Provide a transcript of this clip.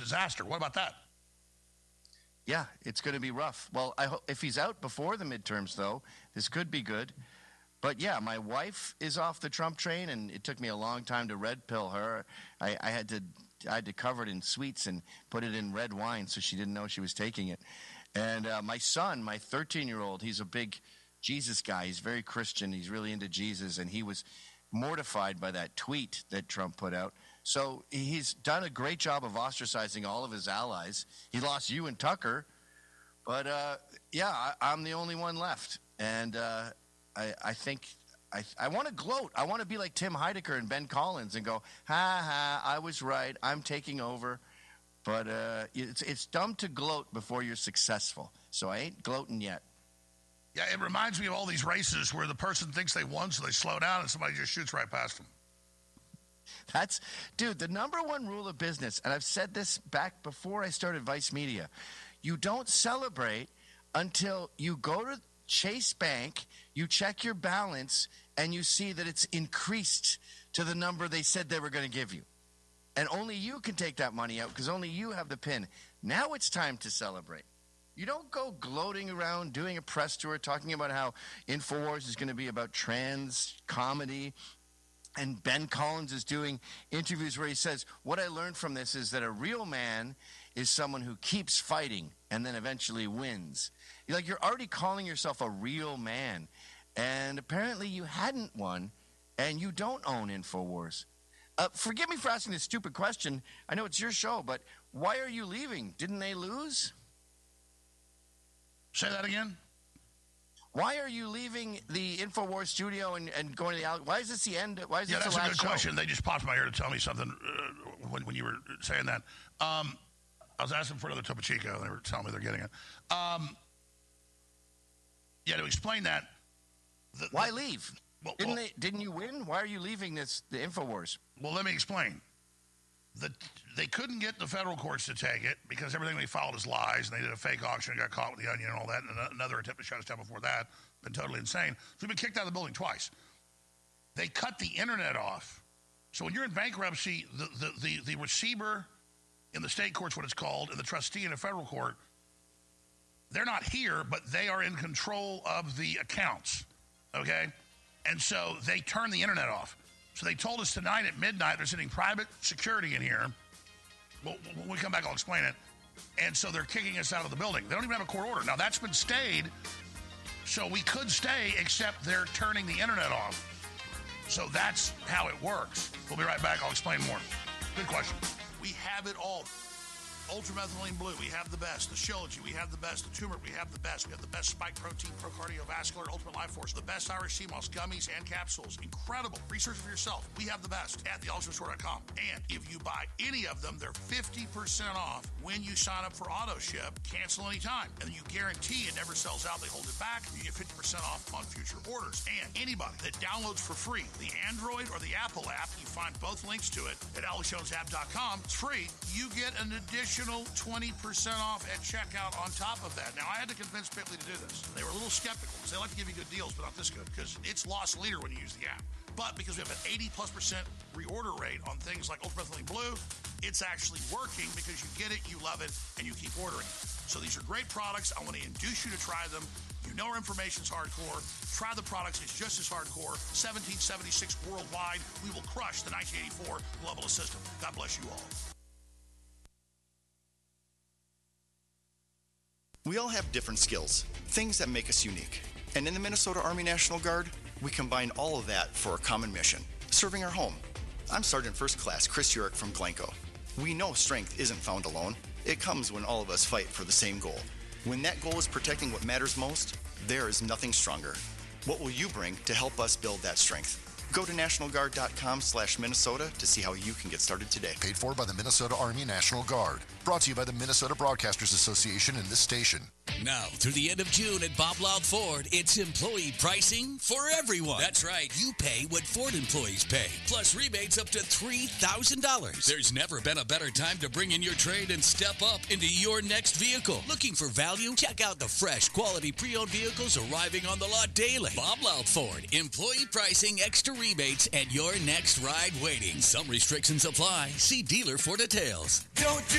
disaster. What about that? Yeah, it's going to be rough. Well, if he's out before the midterms, though, this could be good. But yeah, my wife is off the Trump train, and it took me a long time to red pill her. I had to cover it in sweets and put it in red wine so she didn't know she was taking it. And my son, my 13-year-old, he's a big Jesus guy. He's very Christian. He's really into Jesus, and he was mortified by that tweet that Trump put out. So he's done a great job of ostracizing all of his allies. He lost you and Tucker, but I'm the only one left. And I think I want to gloat. I want to be like Tim Heidecker and Ben Collins and go, ha, I was right. I'm taking over. But it's dumb to gloat before you're successful. So I ain't gloating yet. Yeah, it reminds me of all these races where the person thinks they won, so they slow down and somebody just shoots right past them. Dude, the number one rule of business, and I've said this back before I started Vice Media, you don't celebrate until you go to Chase Bank, you check your balance, and you see that it's increased to the number they said they were going to give you. And only you can take that money out because only you have the PIN. Now it's time to celebrate. You don't go gloating around doing a press tour talking about how InfoWars is going to be about trans comedy. And Ben Collins is doing interviews where he says, what I learned from this is that a real man is someone who keeps fighting and then eventually wins. You're already calling yourself a real man. And apparently you hadn't won, and you don't own InfoWars. Forgive me for asking this stupid question. I know it's your show, but why are you leaving? Didn't they lose? Say that again? Why are you leaving the InfoWars studio and going to the Why is this the end? Why is this the last show? Yeah, that's a good question. They just popped in my ear to tell me something when you were saying that. I was asking for another Topo Chico, and they were telling me they're getting it. To explain that. Why leave? Didn't you win? Why are you leaving the InfoWars? Well, let me explain. They couldn't get the federal courts to take it because everything they filed is lies, and they did a fake auction and got caught with the onion and all that, and another attempt to shut us down before that. Been totally insane. So we've been kicked out of the building twice. They cut the internet off. So when you're in bankruptcy, the receiver in the state court's what it's called, and the trustee in a federal court, they're not here, but they are in control of the accounts, okay? And so they turned the internet off. So they told us tonight at midnight they're sending private security in here. Well, when we come back, I'll explain it. And so they're kicking us out of the building. They don't even have a court order. Now, that's been stayed, so we could stay, except they're turning the internet off. So that's how it works. We'll be right back. I'll explain more. Good question. We have it all. Ultramethylene Blue, we have the best. The Shilajit, we have the best. The turmeric, we have the best. We have the best spike protein, pro cardiovascular, ultimate life force. The best Irish sea moss, gummies, and capsules. Incredible. Research for yourself. We have the best at theultramastore.com. And if you buy any of them, they're 50% off when you sign up for auto ship. Cancel anytime. And then you guarantee it never sells out. They hold it back. You get 50% off on future orders. And anybody that downloads for free the Android or the Apple app, you find both links to it at AlexJonesApp.com. It's free. You get an additional 20% off at checkout on top of that. Now, I had to convince Pitley to do this. They were a little skeptical because they like to give you good deals, but not this good because it's loss leader when you use the app. But because we have an 80+% reorder rate on things like Ultramethylene Blue, it's actually working because you get it, you love it, and you keep ordering. So these are great products. I want to induce you to try them. You know our information's hardcore. Try the products. It's just as hardcore. 1776 worldwide. We will crush the 1984 globalist system. God bless you all. We all have different skills, things that make us unique. And in the Minnesota Army National Guard, we combine all of that for a common mission, serving our home. I'm Sergeant First Class Chris Urich from Glencoe. We know strength isn't found alone. It comes when all of us fight for the same goal. When that goal is protecting what matters most, there is nothing stronger. What will you bring to help us build that strength? Go to nationalguard.com/Minnesota to see how you can get started today. Paid for by the Minnesota Army National Guard. Brought to you by the Minnesota Broadcasters Association and this station. Now, through the end of June at Bob Loud Ford, it's employee pricing for everyone. That's right. You pay what Ford employees pay, plus rebates up to $3,000. There's never been a better time to bring in your trade and step up into your next vehicle. Looking for value? Check out the fresh, quality pre-owned vehicles arriving on the lot daily. Bob Loud Ford. Employee pricing, extra rebates, and your next ride waiting. Some restrictions apply. See dealer for details. Don't